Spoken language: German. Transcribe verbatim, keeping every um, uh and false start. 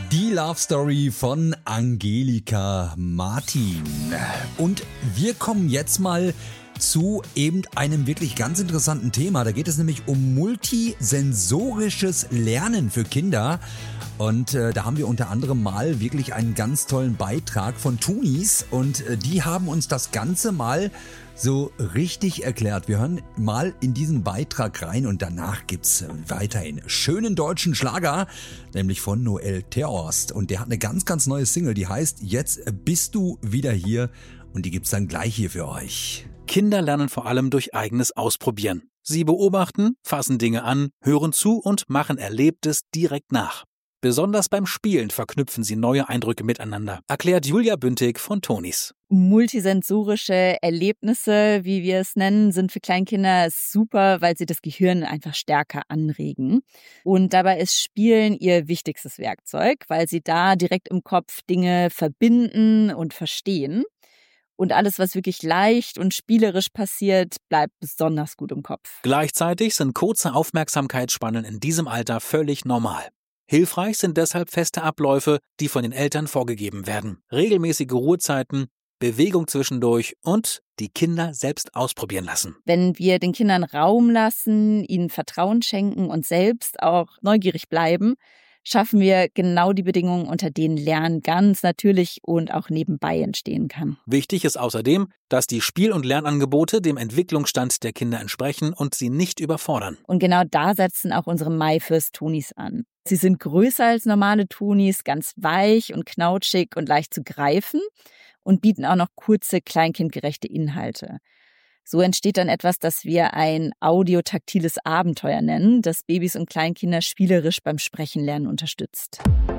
Die Love Story von Angelika Martin. Und wir kommen jetzt mal zu eben einem wirklich ganz interessanten Thema. Da geht es nämlich um multisensorisches Lernen für Kinder. Und äh, da haben wir unter anderem mal wirklich einen ganz tollen Beitrag von Tunis. Und äh, die haben uns das Ganze mal so richtig erklärt. Wir hören mal in diesen Beitrag rein und danach gibt's weiterhin schönen deutschen Schlager, nämlich von Noel Terhorst. Und der hat eine ganz, ganz neue Single, die heißt Jetzt bist du wieder hier. Und die gibt's dann gleich hier für euch. Kinder lernen vor allem durch eigenes Ausprobieren. Sie beobachten, fassen Dinge an, hören zu und machen Erlebtes direkt nach. Besonders beim Spielen verknüpfen sie neue Eindrücke miteinander, erklärt Julia Bündig von Tonis. Multisensorische Erlebnisse, wie wir es nennen, sind für Kleinkinder super, weil sie das Gehirn einfach stärker anregen. Und dabei ist Spielen ihr wichtigstes Werkzeug, weil sie da direkt im Kopf Dinge verbinden und verstehen. Und alles, was wirklich leicht und spielerisch passiert, bleibt besonders gut im Kopf. Gleichzeitig sind kurze Aufmerksamkeitsspannen in diesem Alter völlig normal. Hilfreich sind deshalb feste Abläufe, die von den Eltern vorgegeben werden. Regelmäßige Ruhezeiten, Bewegung zwischendurch und die Kinder selbst ausprobieren lassen. Wenn wir den Kindern Raum lassen, ihnen Vertrauen schenken und selbst auch neugierig bleiben, schaffen wir genau die Bedingungen, unter denen Lernen ganz natürlich und auch nebenbei entstehen kann. Wichtig ist außerdem, dass die Spiel- und Lernangebote dem Entwicklungsstand der Kinder entsprechen und sie nicht überfordern. Und genau da setzen auch unsere MyFirst-Tonis an. Sie sind größer als normale Tonis, ganz weich und knautschig und leicht zu greifen und bieten auch noch kurze, kleinkindgerechte Inhalte. So entsteht dann etwas, das wir ein audiotaktiles Abenteuer nennen, das Babys und Kleinkinder spielerisch beim Sprechenlernen unterstützt.